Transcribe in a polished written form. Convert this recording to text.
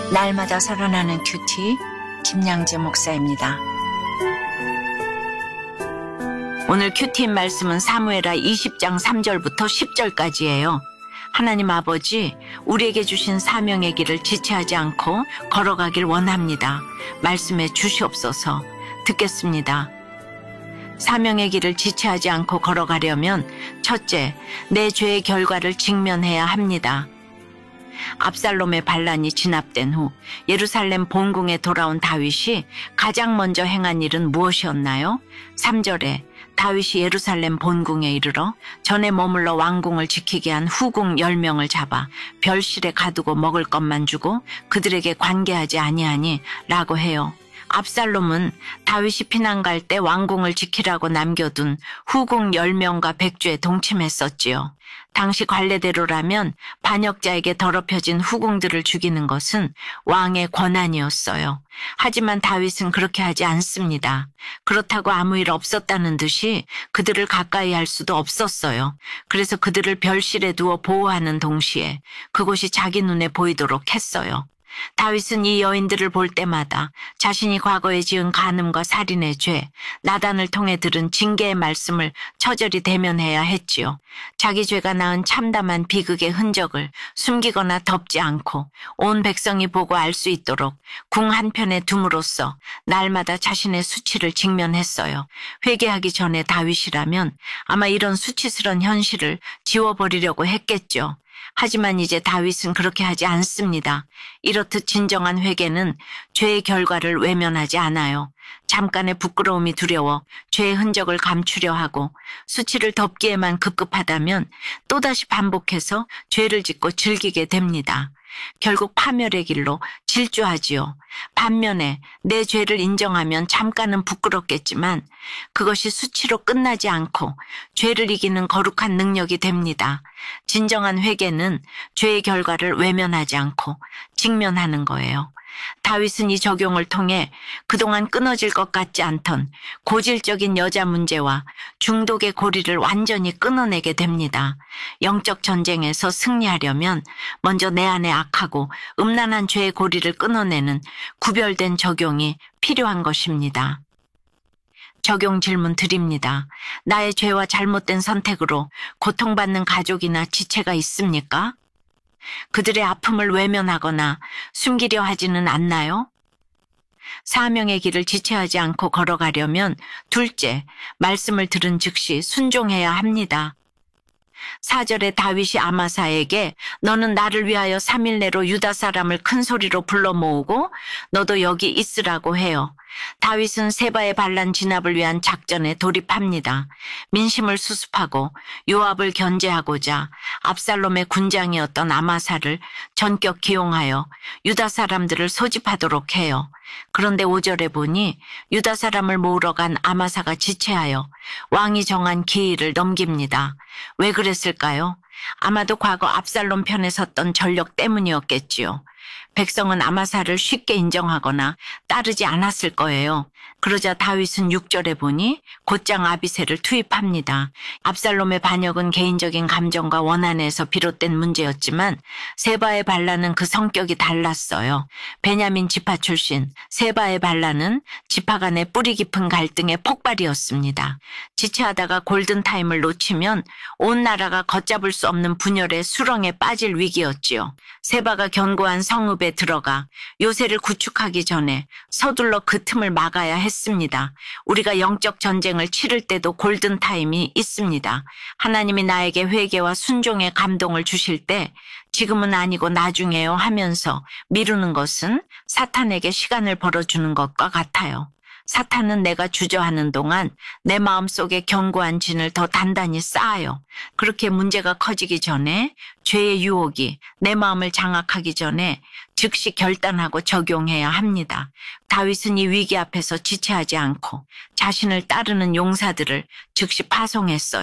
날마다 살아나는 큐티 김양재 목사입니다. 오늘 큐티 말씀은 사무엘하 20장 3절부터 10절까지예요. 하나님 아버지, 우리에게 주신 사명의 길을 지체하지 않고 걸어가길 원합니다. 말씀해 주시옵소서. 듣겠습니다. 사명의 길을 지체하지 않고 걸어가려면 첫째, 내 죄의 결과를 직면해야 합니다. 압살롬의 반란이 진압된 후 예루살렘 본궁에 돌아온 다윗이 가장 먼저 행한 일은 무엇이었나요? 3절에 다윗이 예루살렘 본궁에 이르러 전에 머물러 왕궁을 지키게 한 후궁 10명을 잡아 별실에 가두고 먹을 것만 주고 그들에게 관계하지 아니하니 라고 해요. 압살롬은 다윗이 피난 갈 때 왕궁을 지키라고 남겨둔 후궁 10명과 백주에 동침했었지요. 당시 관례대로라면 반역자에게 더럽혀진 후궁들을 죽이는 것은 왕의 권한이었어요. 하지만 다윗은 그렇게 하지 않습니다. 그렇다고 아무 일 없었다는 듯이 그들을 가까이 할 수도 없었어요. 그래서 그들을 별실에 두어 보호하는 동시에 그곳이 자기 눈에 보이도록 했어요. 다윗은 이 여인들을 볼 때마다 자신이 과거에 지은 간음과 살인의 죄, 나단을 통해 들은 징계의 말씀을 처절히 대면해야 했지요. 자기 죄가 낳은 참담한 비극의 흔적을 숨기거나 덮지 않고 온 백성이 보고 알 수 있도록 궁 한편에 둠으로써 날마다 자신의 수치를 직면했어요. 회개하기 전에 다윗이라면 아마 이런 수치스러운 현실을 지워버리려고 했겠죠. 하지만 이제 다윗은 그렇게 하지 않습니다. 이렇듯 진정한 회개는 죄의 결과를 외면하지 않아요. 잠깐의 부끄러움이 두려워 죄의 흔적을 감추려 하고 수치를 덮기에만 급급하다면 또다시 반복해서 죄를 짓고 즐기게 됩니다. 결국 파멸의 길로 질주하지요. 반면에 내 죄를 인정하면 잠깐은 부끄럽겠지만 그것이 수치로 끝나지 않고 죄를 이기는 거룩한 능력이 됩니다. 진정한 회개는 죄의 결과를 외면하지 않고 직면하는 거예요. 다윗은 이 적용을 통해 그동안 끊어질 것 같지 않던 고질적인 여자 문제와 중독의 고리를 완전히 끊어내게 됩니다. 영적 전쟁에서 승리하려면 먼저 내 안에 악하고 음란한 죄의 고리를 끊어내는 구별된 적용이 필요한 것입니다. 적용 질문 드립니다. 나의 죄와 잘못된 선택으로 고통받는 가족이나 지체가 있습니까? 그들의 아픔을 외면하거나 숨기려 하지는 않나요? 사명의 길을 지체하지 않고 걸어가려면 둘째, 말씀을 들은 즉시 순종해야 합니다. 4절에 다윗이 아마사에게 너는 나를 위하여 3일 내로 유다 사람을 큰 소리로 불러 모으고 너도 여기 있으라고 해요. 다윗은 세바의 반란 진압을 위한 작전에 돌입합니다. 민심을 수습하고 요압을 견제하고자 압살롬의 군장이었던 아마사를 전격 기용하여 유다 사람들을 소집하도록 해요. 그런데 5절에 보니 유다 사람을 모으러 간 아마사가 지체하여 왕이 정한 기일을 넘깁니다. 왜 그랬을까요? 아마도 과거 압살롬 편에 섰던 전력 때문이었겠지요. 백성은 아마사를 쉽게 인정하거나 따르지 않았을 거예요. 그러자 다윗은 6절에 보니 곧장 아비새를 투입합니다. 압살롬의 반역은 개인적인 감정과 원한에서 비롯된 문제였지만 세바의 반란은 그 성격이 달랐어요. 베냐민 지파 출신 세바의 반란은 지파 간의 뿌리 깊은 갈등의 폭발이었습니다. 지체하다가 골든타임을 놓치면 온 나라가 걷잡을 수 없는 분열의 수렁에 빠질 위기였지요. 세바가 견고한 성읍에 들어가 요새를 구축하기 전에 서둘러 그 틈을 막아야 했습니다. 우리가 영적 전쟁을 치를 때도 골든타임이 있습니다. 하나님이 나에게 회개와 순종의 감동을 주실 때 지금은 아니고 나중에요 하면서 미루는 것은 사탄에게 시간을 벌어주는 것과 같아요. 사탄은 내가 주저하는 동안 내 마음속에 견고한 진을 더 단단히 쌓아요. 그렇게 문제가 커지기 전에 죄의 유혹이 내 마음을 장악하기 전에 즉시 결단하고 적용해야 합니다. 다윗은 이 위기 앞에서 지체하지 않고 자신을 따르는 용사들을 즉시 파송했어요.